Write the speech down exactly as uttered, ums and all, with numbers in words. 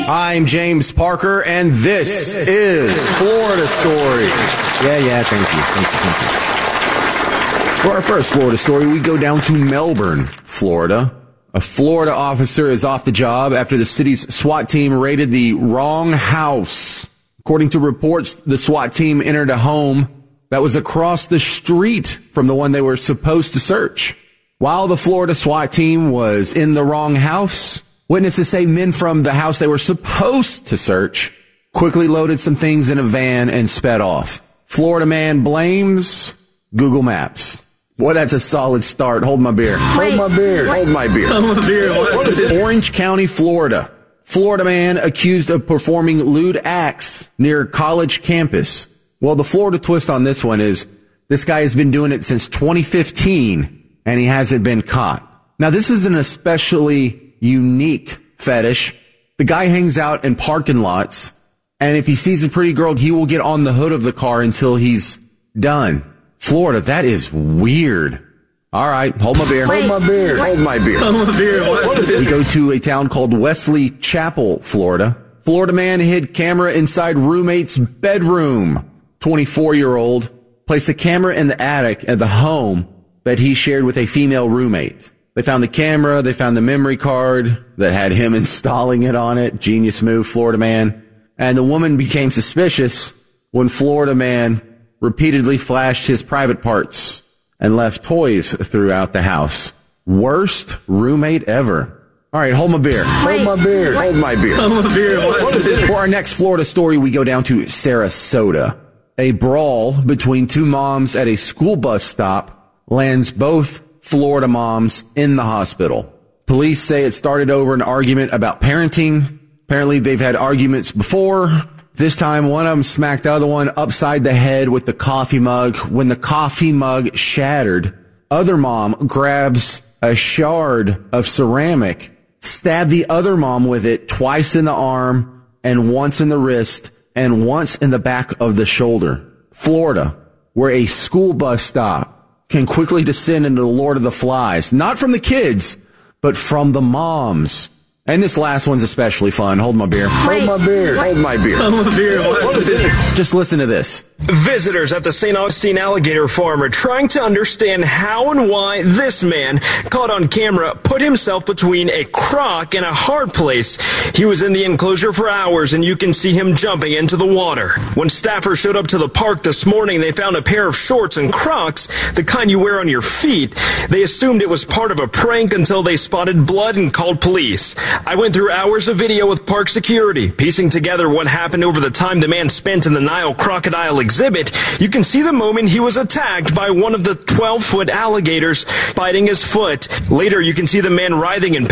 I'm James Parker, and this, this is Florida Story. Yeah, yeah, thank you. Thank you, thank you. For our first Florida story, we go down to Melbourne, Florida. A Florida officer is off the job after the city's SWAT team raided the wrong house. According to reports, the SWAT team entered a home that was across the street from the one they were supposed to search. While the Florida SWAT team was in the wrong house, witnesses say men from the house they were supposed to search quickly loaded some things in a van and sped off. Florida man blames Google Maps. Boy, that's a solid start. Hold my beer. Wait, Hold my beer. What? Hold my beer. Hold my beer. What? Orange County, Florida. Florida man accused of performing lewd acts near college campus. Well, the Florida twist on this one is this guy has been doing it since twenty fifteen, and he hasn't been caught. Now, this is an especially unique fetish. The guy hangs out in parking lots, and if he sees a pretty girl, he will get on the hood of the car until he's done. Florida, that is weird. All right, hold my beer. Wait, hold my beer. what? Hold my beer. Hold my beer. What? We go to a town called Wesley Chapel, Florida. Florida man hid camera inside roommate's bedroom. twenty-four-year-old placed a camera in the attic at the home that he shared with a female roommate. They found the camera. They found the memory card that had him installing it on it. Genius move, Florida man. And the woman became suspicious when Florida man repeatedly flashed his private parts and left toys throughout the house. Worst roommate ever. All right, hold my beer. Wait, hold my beer. what? Hold my beer. Hold my beer. What? For our next Florida story, we go down to Sarasota. A brawl between two moms at a school bus stop lands both Florida moms in the hospital. Police say it started over an argument about parenting. Apparently, they've had arguments before. This time, one of them smacked the other one upside the head with the coffee mug. When the coffee mug shattered, other mom grabs a shard of ceramic, stabbed the other mom with it twice in the arm and once in the wrist and once in the back of the shoulder. Florida, where a school bus stop can quickly descend into the Lord of the Flies, not from the kids, but from the moms. And this last one's especially fun. Hold my beer. Wait, hold my beer. what? Hold my beer. Hold my beer. What? Just listen to this. Visitors at the Saint Augustine Alligator Farm are trying to understand how and why this man, caught on camera, put himself between a croc and a hard place. He was in the enclosure for hours, and you can see him jumping into the water. When staffers showed up to the park this morning, they found a pair of shorts and Crocs, the kind you wear on your feet. They assumed it was part of a prank until they spotted blood and called police. I went through hours of video with park security, piecing together what happened over the time the man spent in the Nile crocodile exhibit. You can see the moment he was attacked by one of the twelve-foot alligators biting his foot. Later, you can see the man writhing in pain.